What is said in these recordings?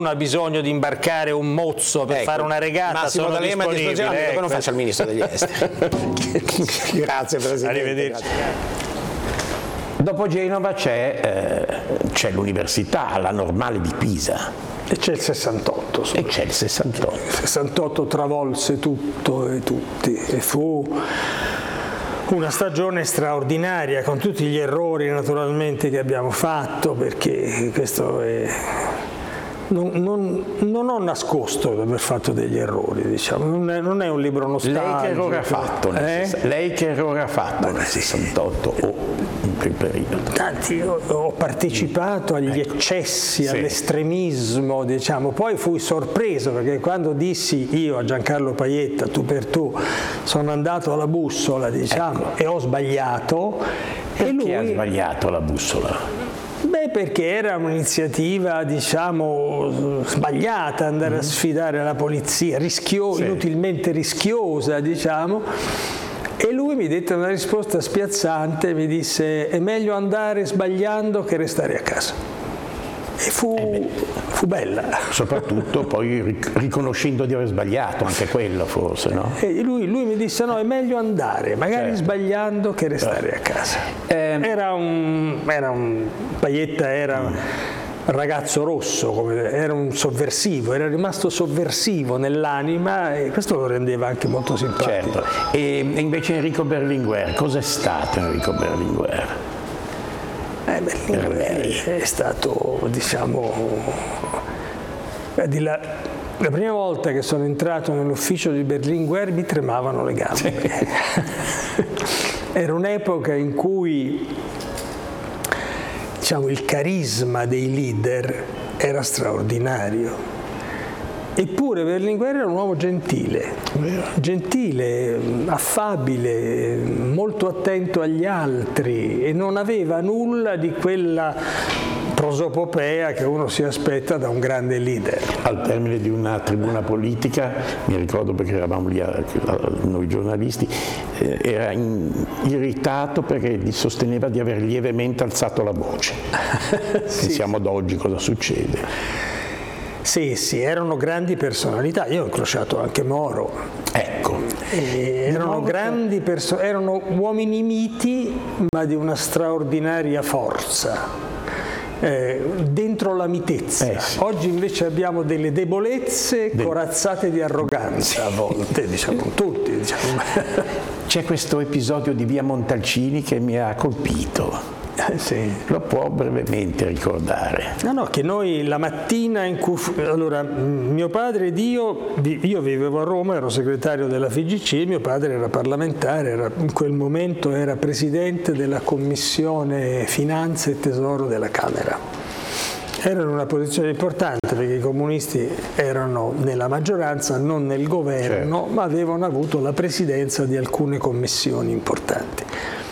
ha bisogno di imbarcare un mozzo per fare una regata, Massimo sono D'Alema disponibile. non faccia il ministro degli esteri. Grazie Presidente. Arrivederci. Grazie. Dopo Genova c'è l'università, la Normale di Pisa. E c'è il 68. E c'è il 68. Il 68 travolse tutto e tutti e fu una stagione straordinaria, con tutti gli errori naturalmente che abbiamo fatto, perché questo è... Non ho nascosto di aver fatto degli errori, diciamo. Non è un libro nostalgico. Lei che errore ha fatto? Lei che errore ha fatto nel 68 o in quel periodo? Tanti, ho partecipato agli eccessi, all'estremismo, diciamo. Poi fui sorpreso perché quando dissi io a Giancarlo Pajetta, tu per tu, sono andato alla bussola, diciamo, e ho sbagliato. Perché ha sbagliato la bussola? Beh, perché era un'iniziativa, diciamo, sbagliata, andare a sfidare la polizia, inutilmente rischiosa, diciamo. E lui mi dette una risposta spiazzante, mi disse: è meglio andare sbagliando che restare a casa. E fu bella. Soprattutto poi riconoscendo di aver sbagliato, anche quello forse, no? E lui mi disse: no, è meglio andare, magari sbagliando che restare a casa. Pajetta era un ragazzo rosso, era un sovversivo, era rimasto sovversivo nell'anima e questo lo rendeva anche molto simpatico. Certo. E invece Enrico Berlinguer, cos'è stato Enrico Berlinguer? Berlinguer è stato, diciamo, la prima volta che sono entrato nell'ufficio di Berlinguer mi tremavano le gambe. Era un'epoca in cui, diciamo, il carisma dei leader era straordinario. Eppure Berlinguer era un uomo gentile, affabile, molto attento agli altri e non aveva nulla di quella prosopopea che uno si aspetta da un grande leader. Al termine di una tribuna politica, mi ricordo perché eravamo lì noi giornalisti, era irritato perché sosteneva di aver lievemente alzato la voce. Pensiamo ad oggi cosa succede. Sì, erano grandi personalità. Io ho incrociato anche Moro. Ecco. Erano grandi erano uomini miti, ma di una straordinaria forza. Dentro la mitezza. Oggi invece abbiamo delle debolezze corazzate di arroganza a volte, diciamo tutti. Diciamo. C'è questo episodio di Via Montalcini che mi ha colpito. Lo può brevemente ricordare? No, che noi la mattina in cui... Allora, mio padre ed io vivevo a Roma, ero segretario della FIGC, mio padre era parlamentare, in quel momento era presidente della Commissione Finanze e Tesoro della Camera. Era in una posizione importante perché i comunisti erano nella maggioranza, non nel governo, ma avevano avuto la presidenza di alcune commissioni importanti.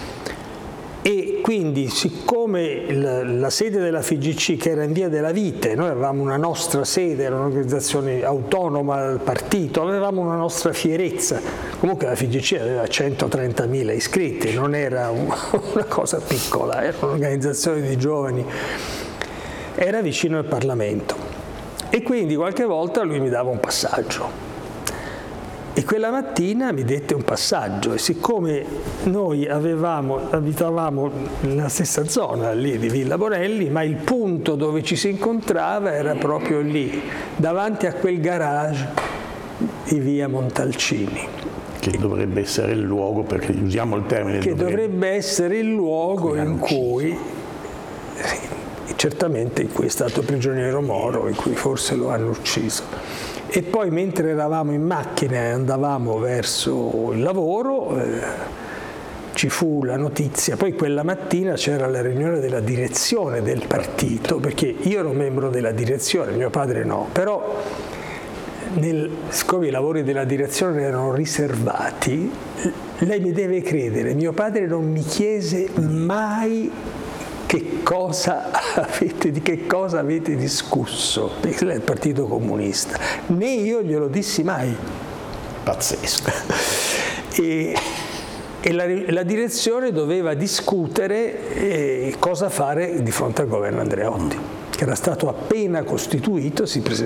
E quindi, siccome la sede della FIGC, che era in Via della Vite, noi avevamo una nostra sede, era un'organizzazione autonoma dal partito, avevamo una nostra fierezza. Comunque la FIGC aveva 130.000 iscritti, non era una cosa piccola, era un'organizzazione di giovani, era vicino al Parlamento. E quindi qualche volta lui mi dava un passaggio. E quella mattina mi dette un passaggio e siccome noi abitavamo nella stessa zona lì di Villa Borelli, ma il punto dove ci si incontrava era proprio lì, davanti a quel garage di Via Montalcini. Che dovrebbe essere il luogo, perché usiamo il termine... Che dovrebbe essere il luogo in cui... certamente in cui è stato prigioniero Moro, in cui forse lo hanno ucciso. E poi mentre eravamo in macchina e andavamo verso il lavoro, ci fu la notizia, poi quella mattina c'era la riunione della direzione del partito, perché io ero membro della direzione, mio padre no, però siccome i lavori della direzione erano riservati, lei mi deve credere, mio padre non mi chiese mai di che cosa avete discusso, perché lei è il Partito Comunista, né io glielo dissi mai. Pazzesco. E la direzione doveva discutere cosa fare di fronte al governo Andreotti, che era stato appena costituito, si